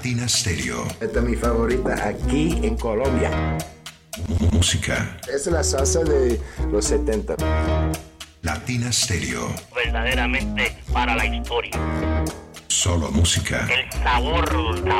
Latina Stereo. Esta es mi favorita aquí en Colombia. Música. Es la salsa de los 70. Latina Stereo. Verdaderamente para la historia. Solo música. El sabor, la